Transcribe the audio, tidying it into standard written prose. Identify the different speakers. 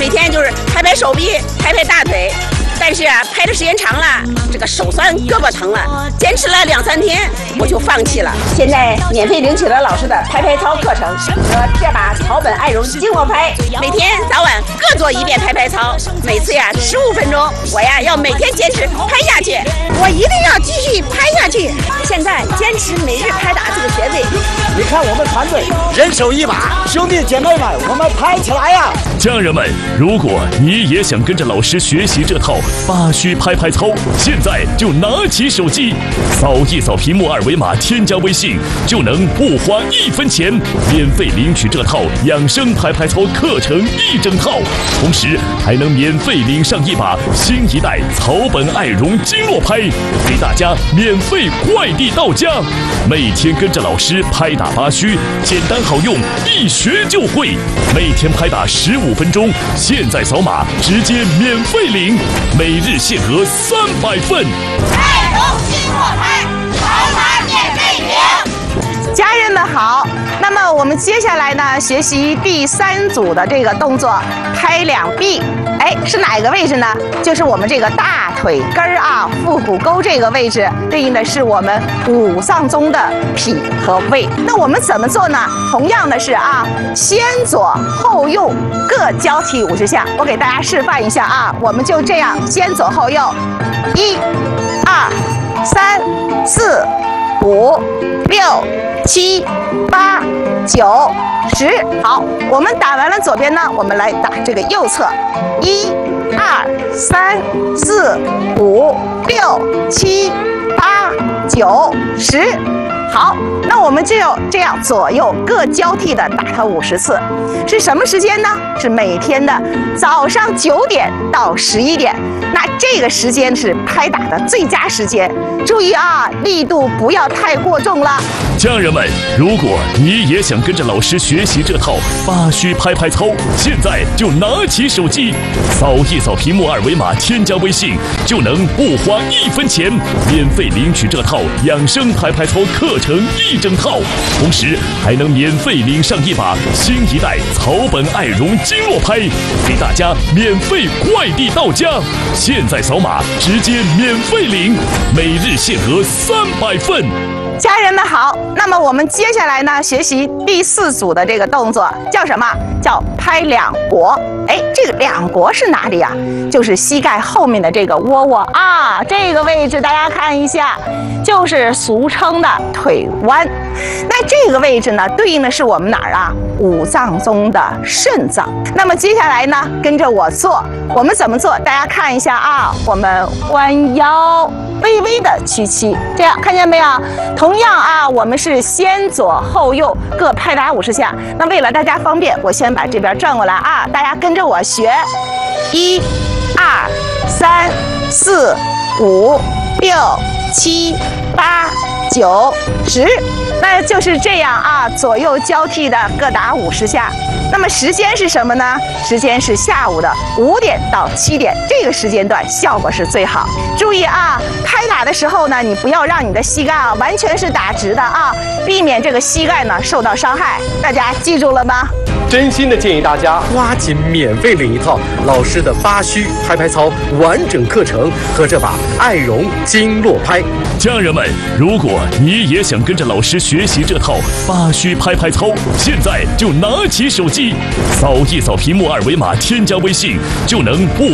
Speaker 1: 每天就是拍拍手臂，拍拍大腿。但是啊，拍的时间长了，这个手酸胳膊疼了，坚持了2、3天，我就放弃了。现在免费领取了老师的拍拍操课程和这把草本爱绒经络拍，每天早晚各做1遍拍拍操，每次呀15分钟。我呀要每天坚持拍下去，我一定要继续拍下去。现在坚持每日拍打这个穴位。
Speaker 2: 你看我们团队人手一把，兄弟姐妹们，我们拍起来呀！
Speaker 3: 家人们，如果你也想跟着老师学习这套8虚拍拍操，现在就拿起手机，扫一扫屏幕2维码，添加微信，就能不花1分钱，免费领取这套养生拍拍操课程1整套，同时还能免费领上一把新一代草本爱绒经络拍，给大家免费快递到家。每天跟着老师拍打8虚，简单好用，一学就会。每天拍打15分钟，现在扫码直接免费领，每日限额300份。
Speaker 4: 爱绒经络拍，扫码免费领。
Speaker 5: 家人们好，那么我们接下来呢，学习第3组的这个动作，拍两臂。哎，是哪个位置呢？就是我们这个大腿根儿啊，腹股沟这个位置，对应的是我们5脏中的脾和胃。那我们怎么做呢？同样的是啊，先左后右各交替50下。我给大家示范一下啊，我们就这样先左后右，1、2、3、4、5、6、7、8、9、10。好，我们打完了左边呢，我们来打这个右侧，1、2、3、4、5、6、7、8、9、10。好，那我们就这样左右各交替的打它50次，是什么时间呢？是每天的早上9点到11点。那这个时间是拍打的最佳时间，注意啊，力度不要太过重了。
Speaker 3: 家人们，如果你也想跟着老师学习这套8虚拍拍操，现在就拿起手机，扫一扫屏幕2维码，添加微信，就能不花1分钱，免费领取这套养生拍拍操课程1整套，同时还能免费领上一把新一代草本爱绒经络拍，给大家免费快递到家。现在扫码直接免费领，每日限额300份。
Speaker 5: 家人们好，那么我们接下来呢，学习第4组的这个动作，叫什么？叫拍两腘。哎，这个两腘是哪里呀？就是膝盖后面的这个窝窝啊，这个位置大家看一下，就是俗称的腿弯。那这个位置呢，对应的是我们哪儿啊？5脏中的肾脏。那么接下来呢，跟着我做，我们怎么做？大家看一下啊，我们弯腰，微微的屈膝，这样看见没有？同样啊，我们是先左后右各拍打50下。那为了大家方便，我先把这边转过来啊，大家跟着我学，1、2、3、4、5、6、7、8、9、10。那就是这样啊，左右交替的各打50下。那么时间是什么呢？时间是下午的5点到7点，这个时间段效果是最好。注意啊，拍打的时候呢，你不要让你的膝盖啊完全是打直的啊，避免这个膝盖呢受到伤害。大家记住了吗？
Speaker 6: 真心的建议大家抓紧免费领一套老师的8虚拍拍操完整课程和这把爱绒经络拍。
Speaker 3: 家人们，如果你也想跟着老师学习这套8虚拍拍操，现在就拿起手机，扫一扫屏幕2维码，添加微信，就能不